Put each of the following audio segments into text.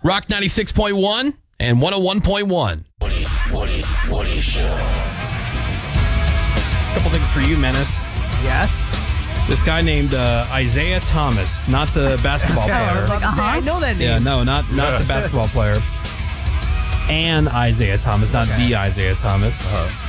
Rock 96.1 and 101.1. Woody Show. Couple things for you, Menace. Yes. This guy named Isaiah Thomas, not the basketball player. I was like, I know that name. Yeah, no, not the basketball player. And Isaiah Thomas, not the Isaiah Thomas.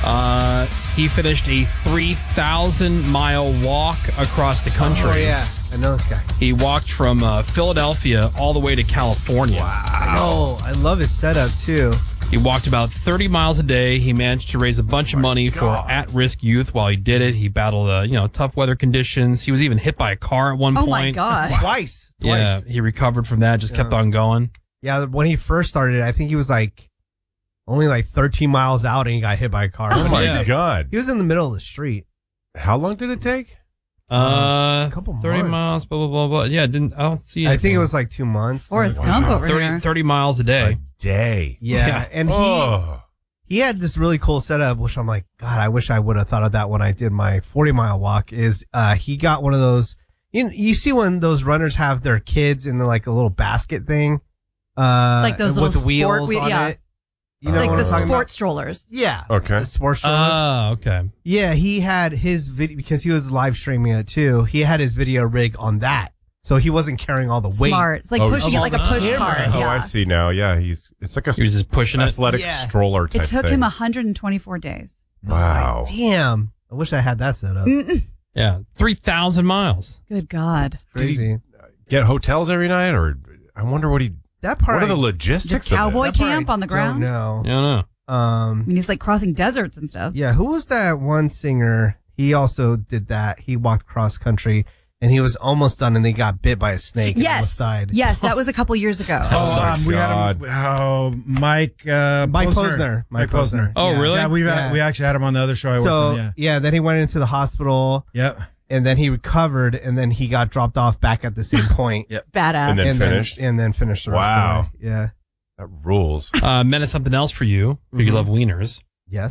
He finished a 3,000-mile walk across the country. Oh, yeah. I know this guy. He walked from Philadelphia all the way to California. Wow. I love his setup, too. He walked about 30 miles a day. He managed to raise a bunch of money for at-risk youth while he did it. He battled, tough weather conditions. He was even hit by a car at one point. Oh, my God. Twice. Yeah, he recovered from that, just kept on going. Yeah, when he first started, I think he was only 13 miles out and he got hit by a car. Oh, my God. He was in the middle of the street. How long did it take? A couple 30 months. miles, blah, blah, blah, blah. Yeah, I don't see it. I think it was 2 months. Forrest Gump over 30 miles a day. Day. Yeah, and he had this really cool setup, which I'm like, God, I wish I would have thought of that when I did my 40-mile walk, is he got one of those, you see when those runners have their kids in a little basket thing? Like those with little the wheels sport, on yeah. it. You know Like what the I'm talking sport about? strollers. Yeah. Okay. The sports stroller. Oh, okay. Yeah, he had his video, because he was live streaming it too. He had his video rig on that. So he wasn't carrying all the weight. Smart. It's like pushing it like a push cart. Oh, Yeah. I see now. Yeah, it's like He was just pushing it. athletic stroller type It took thing. him 124 days. Wow. Damn. I wish I had that set up. Yeah, 3,000 miles. Good God. Crazy. Get hotels every night, or I wonder what That part. What are the logistics? Just cowboy of it? camp on the ground? No. I don't know. I mean, he's crossing deserts and stuff. Yeah, who was that one singer? He also did that. He walked cross country and he was almost done and they got bit by a snake and almost Yes. died. Yes, that was a couple years ago. We had him. Mike Posner. Mike Posner. Oh, Yeah. really? Yeah, we actually had him on the other show I worked So, on. yeah, then he went into the hospital. Yep. And then he recovered and then he got dropped off back at the same point. Yep. Badass. And then finished? And then finished the rest Wow. of the way. Yeah. That rules. Menace, something else for you. You love wieners. Yes.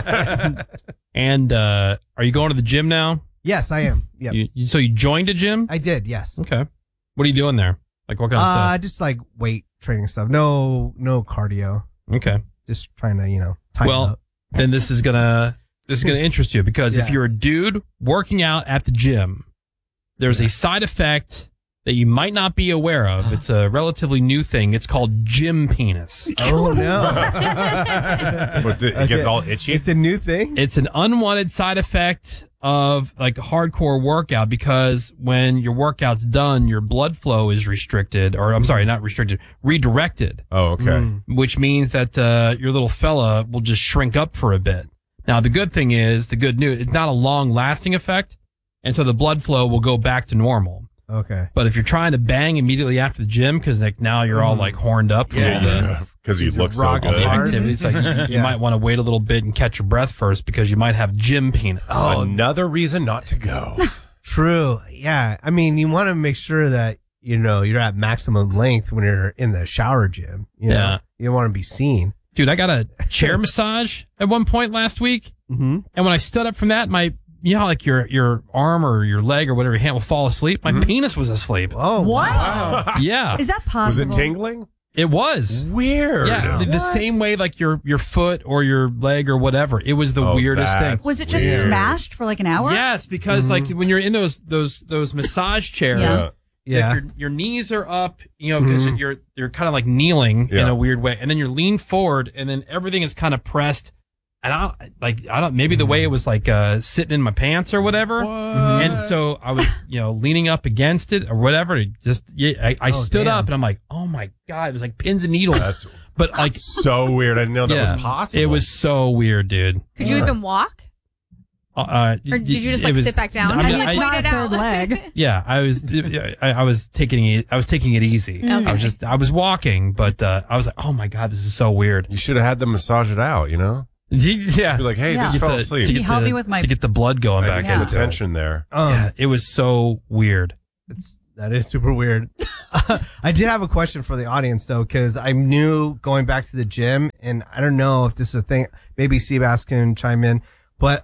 And are you going to the gym now? Yes, I am. Yep. So you joined a gym? I did, yes. Okay. What are you doing there? Like what kind of stuff? Just weight training stuff. No cardio. Okay. Just trying to, tighten Well, up. then this is gonna interest you because if Yeah. you're a dude working out at the gym, there's a side effect that you might not be aware of. It's a relatively new thing. It's called gym penis. Oh, no. It gets all itchy. It's a new thing? It's an unwanted side effect of a hardcore workout because when your workout's done, your blood flow is restricted, or I'm sorry, not restricted, redirected. Oh, okay. Which means that your little fella will just shrink up for a bit. Now, the good thing is, the good news, it's not a long-lasting effect, and so the blood flow will go back to normal. Okay. But if you're trying to bang immediately after the gym, because now you're all horned up from all the Because you look so rocking good. hard. activities, you might want to wait a little bit and catch your breath first because you might have gym penis. Another reason not to go. True. Yeah. I mean, you want to make sure that, you're at maximum length when you're in the shower gym. You know? You want to be seen. Dude, I got a chair massage at one point last week, and when I stood up from that, how your arm or your leg or whatever your hand will fall asleep. My penis was asleep. Oh, What? wow. Yeah, Is that possible? Was it tingling? it was. Weird. Yeah, the same way like your foot or your leg or whatever. It was the weirdest thing. that's Was it just weird. smashed for an hour? Yes, because when you're in those massage chairs, Yeah. Yeah. like your knees are up, because you're kind of like kneeling in Yeah. a weird way, and then you're lean forward, and then everything is kind of pressed. And I don't maybe the way it was sitting in my pants or whatever, and so I was leaning up against it or whatever. I stood damn. up and I'm like, oh my God, it was like pins and needles. But so weird. I didn't know that was possible. It was so weird, dude. Could you even walk? Or did you just sit back down? I mean, It's not a Wait it third out. leg. Yeah, I was taking it easy. Okay. I was walking, but I was like, oh my God, this is so weird. You should have had them massage it out, Yeah, Be like, hey, Yeah. this Get fell to asleep. Can you help me with my- to get the blood going I back get some into it. attention there. Yeah, it was so weird. That is super weird. I did have a question for the audience though, because I knew going back to the gym, and I don't know if this is a thing. Maybe Seabass can chime in, but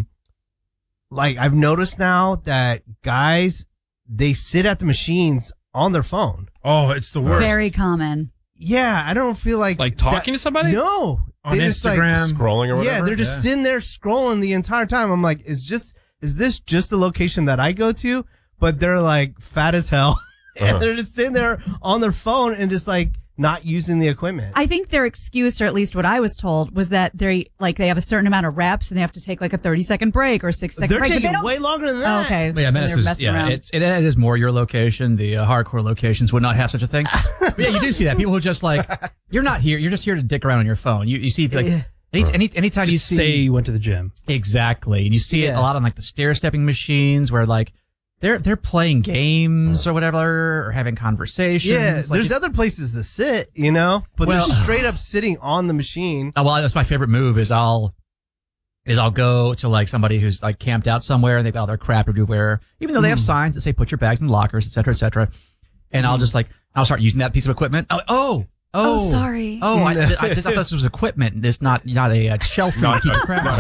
I've noticed now that guys, they sit at the machines on their phone. Oh, it's the worst. Very common. Yeah, I don't feel like talking to somebody. No, on Instagram, scrolling or whatever. Yeah, they're just sitting there scrolling the entire time. I'm like, is this just the location that I go to? But they're like fat as hell, and they're just sitting there on their phone and just like not using the equipment. I think their excuse, or at least what I was told, was that they have a certain amount of reps and they have to take like a 30-second break or a 6-second break. They're taking way longer than that. Oh, okay. But yeah, Menace is, it is more your location. The hardcore locations would not have such a thing. But yeah, you do see that. People who just like, you're not here. You're just here to dick around on your phone. You see like, anytime you see. Say you went to the gym. Exactly. And you see it a lot on like the stair-stepping machines where like, they're playing games or whatever, or having conversations. Yeah, like there's other places to sit, but they're straight up sitting on the machine. Oh, well, that's my favorite move. Is I'll go to like somebody who's like camped out somewhere and they've got all their crap everywhere, even though they have signs that say put your bags in lockers, et cetera, et cetera. And I'll just I'll start using that piece of equipment. Oh, sorry. Oh, I thought this was equipment. This not a shelf for keep your crap.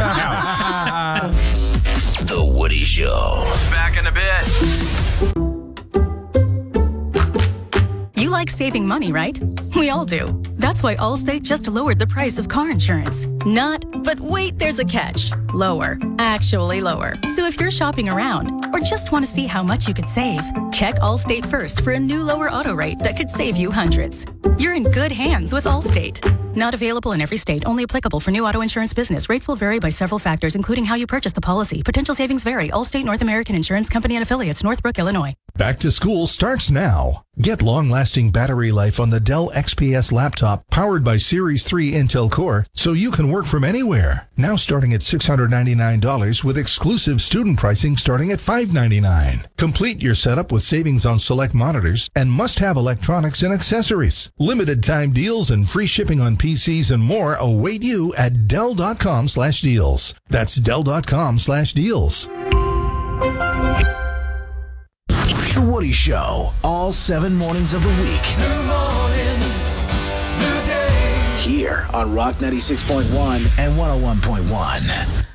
The Woody Show. Back in a bit. You like saving money, right? We all do. That's why Allstate just lowered the price of car insurance. But wait, there's a catch. Lower. Actually lower. So if you're shopping around or just want to see how much you could save, check Allstate first for a new lower auto rate that could save you hundreds. You're in good hands with Allstate. Not available in every state. Only applicable for new auto insurance business. Rates will vary by several factors, including how you purchase the policy. Potential savings vary. Allstate North American Insurance Company and Affiliates, Northbrook, Illinois. Back to school starts now. Get long-lasting battery life on the Dell XPS laptop powered by Series 3 Intel Core so you can work from anywhere. Now starting at $699 with exclusive student pricing starting at $599. Complete your setup with savings on select monitors and must-have electronics and accessories. Limited time deals and free shipping on PCs and more await you at Dell.com/deals. That's Dell.com/deals. The Woody Show, all 7 mornings of the week. Good morning, the day. Here on Rock 96.1 and 101.1.